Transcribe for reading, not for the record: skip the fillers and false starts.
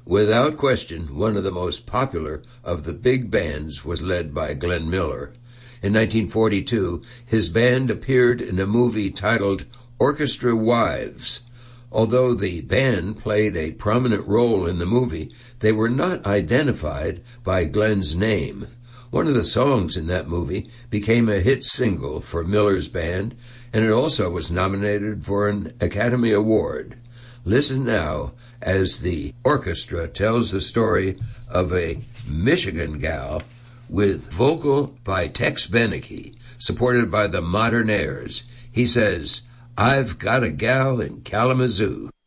Without question, one of the most popular of the big bands was led by Glenn Miller. In 1942, his band appeared in a movie titled Orchestra Wives. Although the band played a prominent role in the movie, they were not identified by Glenn's name. One of the songs in that movie became a hit single for Miller's band, and it also was nominated for an Academy Award. Listen now as the orchestra tells the story of a Michigan gal with vocal by Tex Beneke, supported by the Modernaires. He says, "I've got a gal in Kalamazoo."